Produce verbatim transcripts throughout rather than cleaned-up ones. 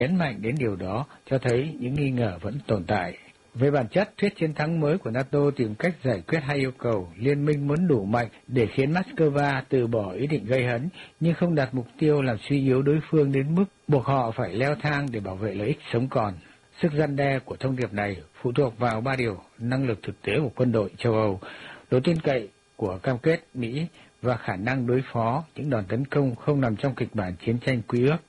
Nhấn mạnh đến điều đó cho thấy những nghi ngờ vẫn tồn tại. Về bản chất, thuyết chiến thắng mới của NATO tìm cách giải quyết hai yêu cầu. Liên minh muốn đủ mạnh để khiến Moscow từ bỏ ý định gây hấn, nhưng không đặt mục tiêu làm suy yếu đối phương đến mức buộc họ phải leo thang để bảo vệ lợi ích sống còn. Sức răn đe của thông điệp này phụ thuộc vào ba điều: năng lực thực tế của quân đội châu Âu, độ tin cậy của cam kết Mỹ và khả năng đối phó những đòn tấn công không nằm trong kịch bản chiến tranh quy ước.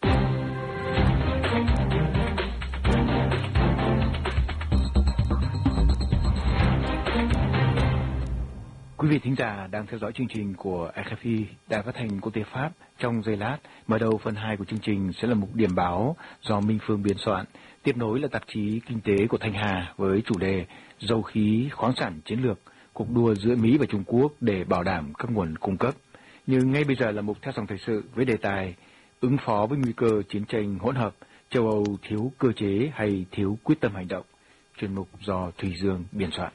Quý vị thính giả đang theo dõi chương trình của rờ ép i, Đài Phát thanh Quốc tế Pháp. Trong giây lát, mở đầu phần hai của chương trình sẽ là mục điểm báo do Minh Phương biên soạn. Tiếp nối là tạp chí Kinh tế của Thanh Hà với chủ đề Dầu khí, khoáng sản chiến lược, cuộc đua giữa Mỹ và Trung Quốc để bảo đảm các nguồn cung cấp. Nhưng ngay bây giờ là mục theo dòng thời sự với đề tài ứng phó với nguy cơ chiến tranh hỗn hợp, châu Âu thiếu cơ chế hay thiếu quyết tâm hành động. Chuyên mục do Thùy Dương biên soạn.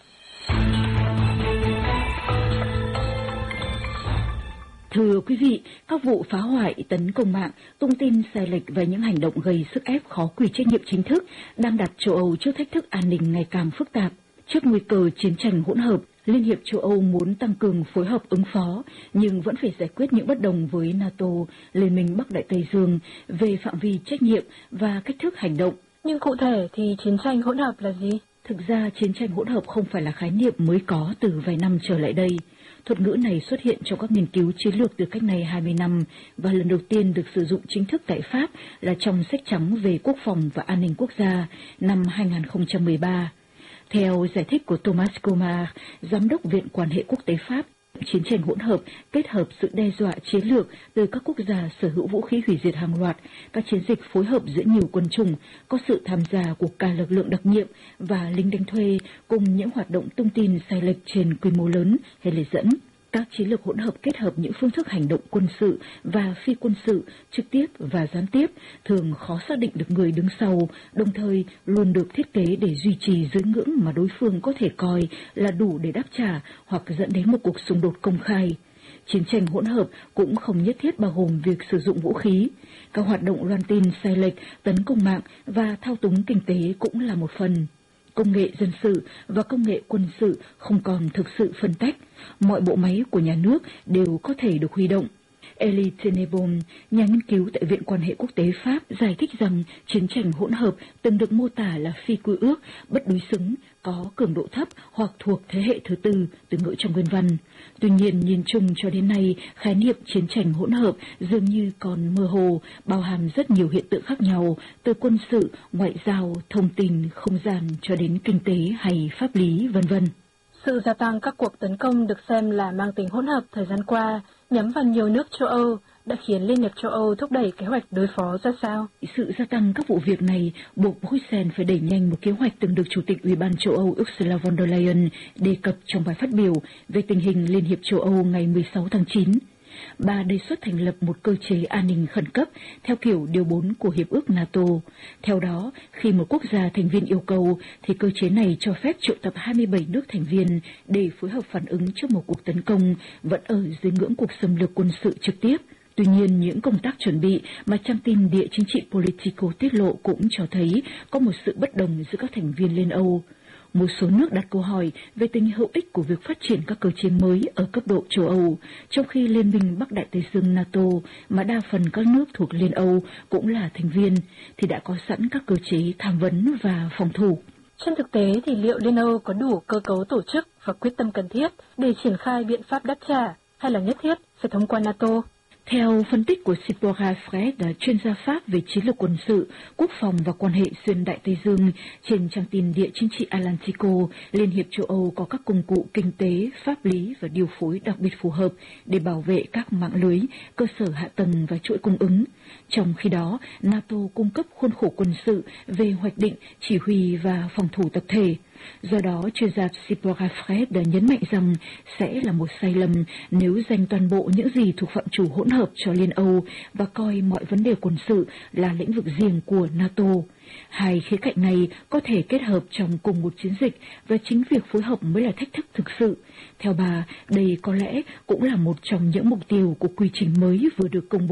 Thưa quý vị, các vụ phá hoại, tấn công mạng, tung tin sai lệch và những hành động gây sức ép khó quy trách nhiệm chính thức đang đặt châu Âu trước thách thức an ninh ngày càng phức tạp. Trước nguy cơ chiến tranh hỗn hợp, Liên hiệp châu Âu muốn tăng cường phối hợp ứng phó, nhưng vẫn phải giải quyết những bất đồng với NATO, Liên minh Bắc Đại Tây Dương về phạm vi trách nhiệm và cách thức hành động. Nhưng cụ thể thì chiến tranh hỗn hợp là gì? Thực ra, chiến tranh hỗn hợp không phải là khái niệm mới có từ vài năm trở lại đây. Thuật ngữ này xuất hiện trong các nghiên cứu chiến lược từ cách này hai mươi năm và lần đầu tiên được sử dụng chính thức tại Pháp là trong sách trắng về quốc phòng và an ninh quốc gia năm hai nghìn không trăm mười ba. Theo giải thích của Thomas Comar, Giám đốc Viện Quan hệ Quốc tế Pháp, chiến tranh hỗn hợp kết hợp sự đe dọa chiến lược từ các quốc gia sở hữu vũ khí hủy diệt hàng loạt, các chiến dịch phối hợp giữa nhiều quân chủng, có sự tham gia của cả lực lượng đặc nhiệm và lính đánh thuê cùng những hoạt động tung tin sai lệch trên quy mô lớn hay lời dẫn. Các chiến lược hỗn hợp kết hợp những phương thức hành động quân sự và phi quân sự, trực tiếp và gián tiếp, thường khó xác định được người đứng sau, đồng thời luôn được thiết kế để duy trì dưới ngưỡng mà đối phương có thể coi là đủ để đáp trả hoặc dẫn đến một cuộc xung đột công khai. Chiến tranh hỗn hợp cũng không nhất thiết bao gồm việc sử dụng vũ khí. Các hoạt động loan tin sai lệch, tấn công mạng và thao túng kinh tế cũng là một phần. Công nghệ dân sự và công nghệ quân sự không còn thực sự phân tách, mọi bộ máy của nhà nước đều có thể được huy động. Elie Tenenbaum, nhà nghiên cứu tại Viện Quan hệ Quốc tế Pháp, giải thích rằng chiến tranh hỗn hợp từng được mô tả là phi quy ước, bất đối xứng, có cường độ thấp hoặc thuộc thế hệ thứ tư, từ ngữ trong nguyên văn. Tuy nhiên, nhìn chung cho đến nay, khái niệm chiến tranh hỗn hợp dường như còn mơ hồ, bao hàm rất nhiều hiện tượng khác nhau, từ quân sự, ngoại giao, thông tin, không gian cho đến kinh tế hay pháp lý, vân vân. Sự gia tăng các cuộc tấn công được xem là mang tính hỗn hợp thời gian qua, nhắm vào nhiều nước châu Âu, đã khiến Liên hiệp châu Âu thúc đẩy kế hoạch đối phó ra sao? Sự gia tăng các vụ việc này buộc Bruxelles phải đẩy nhanh một kế hoạch từng được Chủ tịch Ủy ban châu Âu Ursula von der Leyen đề cập trong bài phát biểu về tình hình Liên hiệp châu Âu ngày mười sáu tháng chín. Bà đề xuất thành lập một cơ chế an ninh khẩn cấp theo kiểu điều bốn của Hiệp ước NATO. Theo đó, khi một quốc gia thành viên yêu cầu, thì cơ chế này cho phép triệu tập hai mươi bảy nước thành viên để phối hợp phản ứng trước một cuộc tấn công vẫn ở dưới ngưỡng cuộc xâm lược quân sự trực tiếp. Tuy nhiên, những công tác chuẩn bị mà trang tin địa chính trị Politico tiết lộ cũng cho thấy có một sự bất đồng giữa các thành viên Liên Âu. Một số nước đặt câu hỏi về tính hữu ích của việc phát triển các cơ chế mới ở cấp độ châu Âu, trong khi Liên minh Bắc Đại Tây Dương NATO, mà đa phần các nước thuộc Liên Âu cũng là thành viên, thì đã có sẵn các cơ chế tham vấn và phòng thủ. Trên thực tế thì liệu Liên Âu có đủ cơ cấu tổ chức và quyết tâm cần thiết để triển khai biện pháp đáp trả, hay là nhất thiết phải thông qua NATO? Theo phân tích của Sipora Fred, chuyên gia Pháp về chiến lược quân sự, quốc phòng và quan hệ xuyên Đại Tây Dương, trên trang tin địa chính trị Atlantico, Liên hiệp châu Âu có các công cụ kinh tế, pháp lý và điều phối đặc biệt phù hợp để bảo vệ các mạng lưới, cơ sở hạ tầng và chuỗi cung ứng. Trong khi đó, NATO cung cấp khuôn khổ quân sự về hoạch định, chỉ huy và phòng thủ tập thể. Do đó, chuyên gia Sipora Fred đã nhấn mạnh rằng sẽ là một sai lầm nếu dành toàn bộ những gì thuộc phạm trù hỗn hợp cho Liên Âu và coi mọi vấn đề quân sự là lĩnh vực riêng của NATO. Hai khía cạnh này có thể kết hợp trong cùng một chiến dịch và chính việc phối hợp mới là thách thức thực sự. Theo bà, đây có lẽ cũng là một trong những mục tiêu của quy trình mới vừa được công bố.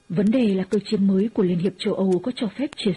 Vấn đề là cơ chế mới của Liên hiệp châu Âu có cho phép chia